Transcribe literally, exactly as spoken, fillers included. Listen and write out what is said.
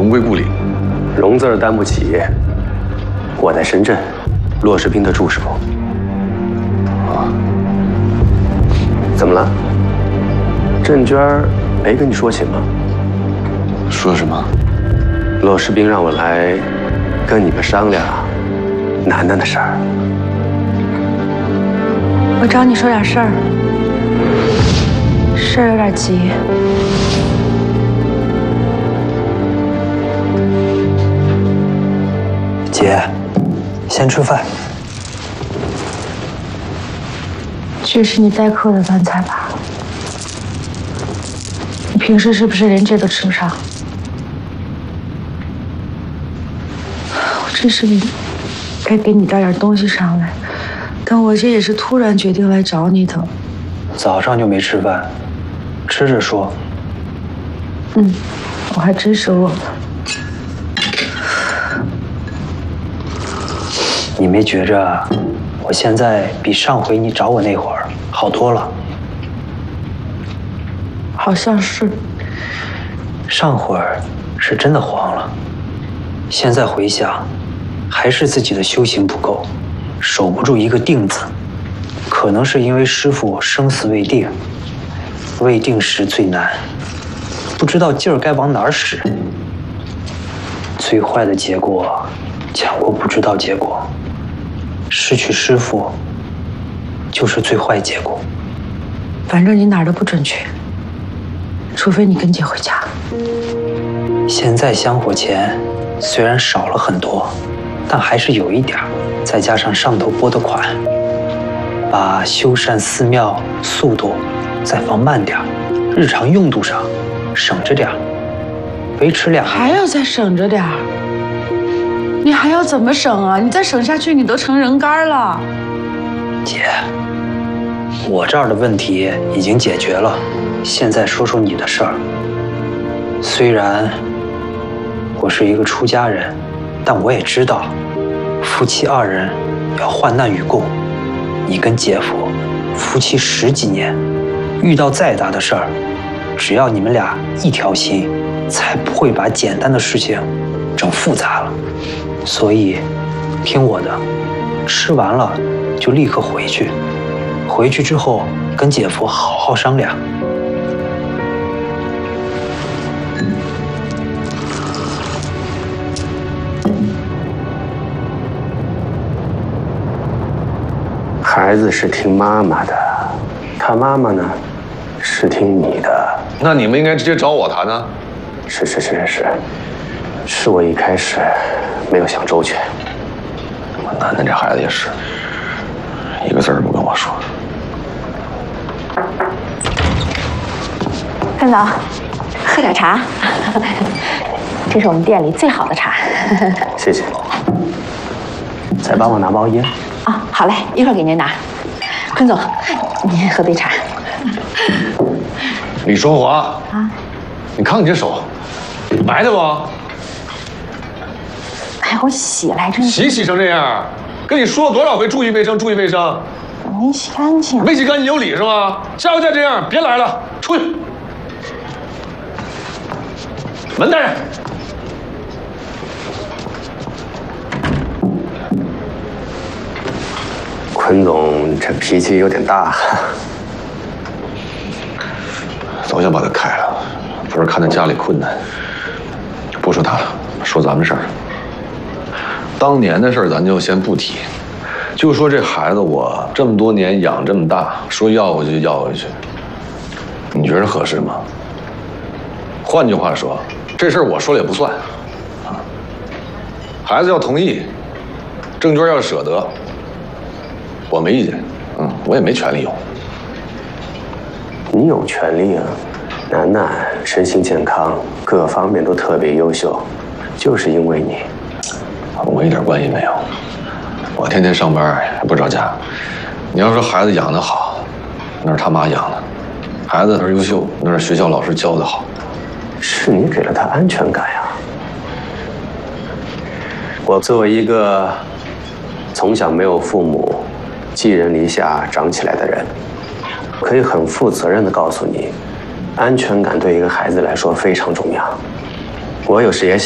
荣归故里。 荣字儿担不起。我在深圳，骆世斌的住处。啊？怎么了？郑娟儿没跟你说起吗？ 说什么？ 骆世斌让我来跟你们商量楠楠的事儿。 我找你说点事儿，事儿有点急。 姐，先吃饭。 这是你待客的饭菜吧？你平时是不是连这都吃不上？我真是该给你带点东西上来，但我这也是突然决定来找你的。 早上就没吃饭，吃着说。 嗯，我还真是饿了。 你没觉着我现在比上回你找我那会儿好多了？ 好像是。 上会儿是真的慌了，现在回想，还是自己的修行不够，守不住一个定字。可能是因为师父生死未定，未定时最难，不知道劲儿该往哪儿使。最坏的结果，强过不知道结果。失去师父，就是最坏结果。 反正你哪儿都不准确，除非你跟姐回家。 现在香火钱虽然少了很多，但还是有一点儿，再加上上头拨的款，把修缮寺庙速度再放慢点儿，日常用度上省着点儿，维持两还要再省着点儿。你还要怎么省啊？你再省下去，你都成人干了。 姐，我这儿的问题已经解决了，现在说说你的事儿。虽然我是一个出家人，但我也知道，夫妻二人要患难与共。你跟姐夫夫妻十几年，遇到再大的事儿，只要你们俩一条心，才不会把简单的事情整复杂了。所以，听我的，吃完了就立刻回去。回去之后跟姐夫好好商量。 孩子是听妈妈的，他妈妈呢，是听你的。 那你们应该直接找我谈啊。 是是是是是，是我一开始没有想周全。 我楠楠这孩子也是，一个字儿不跟我说。 范总，喝点茶，这是我们店里最好的茶。 谢谢。再帮我拿包烟。 啊，好嘞，一会儿给您拿。坤总，您喝杯茶。 李双华啊， 你看看你这手，白的不？ 哎，我洗来着。 洗洗成这样，跟你说了多少回注意卫生，注意卫生。 没洗干净。 没洗干净有理是吗？下回再这样，别来了，出去。门带上。 坤总这脾气有点大， 早想把他开了，不是看他家里困难。不说他了，说咱们事儿。当年的事儿咱就先不提，就说这孩子我这么多年养这么大，说要回去就要回去，你觉得合适吗？换句话说，这事儿我说了也不算，啊，孩子要同意，郑娟要舍得。我没意见，嗯，我也没权利有。 你有权利啊！楠楠身心健康，各方面都特别优秀，就是因为你， 我一点关系没有。我天天上班不着家。你要说孩子养得好，那是他妈养的；孩子要是优秀，那是学校老师教的好。 是你给了他安全感呀。我作为一个从小没有父母、寄人篱下长起来的人，可以很负责任地告诉你，安全感对一个孩子来说非常重要。我有时也想。